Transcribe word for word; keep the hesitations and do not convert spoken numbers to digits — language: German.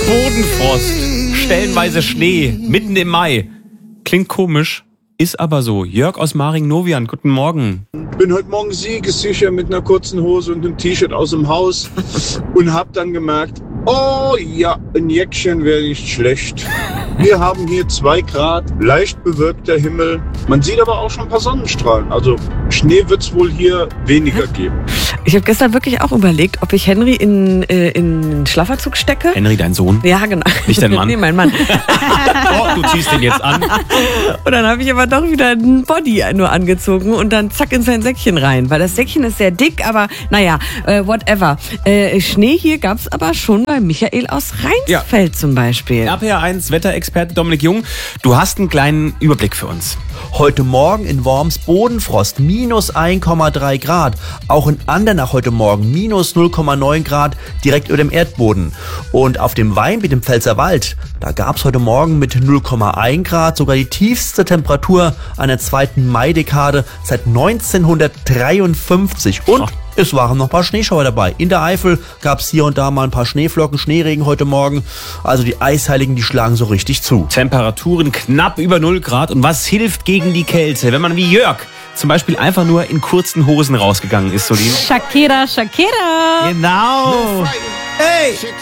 Bodenfrost, stellenweise Schnee, mitten im Mai. Klingt komisch, ist aber so. Jörg aus Maring-Novian, guten Morgen. Bin heute Morgen siegessicher mit einer kurzen Hose und einem T-Shirt aus dem Haus und hab dann gemerkt, oh ja, ein Jäckchen wäre nicht schlecht. Wir haben hier zwei Grad, leicht bewölkter Himmel. Man sieht aber auch schon ein paar Sonnenstrahlen. Also Schnee wird es wohl hier weniger geben. Ich habe gestern wirklich auch überlegt, ob ich Henry in, äh, in den Schlafanzug stecke. Henry, dein Sohn? Ja, genau. Nicht dein Mann? Nee, mein Mann. Oh, du ziehst den jetzt an. Und dann habe ich aber doch wieder ein Body nur angezogen und dann zack in sein Säckchen rein. Weil das Säckchen ist sehr dick, aber naja, äh, whatever. Äh, Schnee hier gab es aber schon bei Michael aus Rheinsfeld ja. zum Beispiel. R P R eins Wetterexperte Dominik Jung, du hast einen kleinen Überblick für uns. Heute Morgen in Worms Bodenfrost, minus eins Komma drei Grad. Auch in Andernach heute Morgen, minus null Komma neun Grad, direkt über dem Erdboden. Und auf dem Weinbiet im Pfälzerwald, da gab es heute Morgen mit null Komma eins Grad sogar die tiefste Temperatur einer zweiten Maidekade seit neunzehnhundertdreiundfünfzig. Und es waren noch ein paar Schneeschauer dabei. In der Eifel gab es hier und da mal ein paar Schneeflocken, Schneeregen heute Morgen. Also die Eisheiligen, die schlagen so richtig zu. Temperaturen knapp über null Grad. Und was hilft gegen die Kälte, wenn man wie Jörg zum Beispiel einfach nur in kurzen Hosen rausgegangen ist, Solin? Shakira, Shakira. Genau. Hey,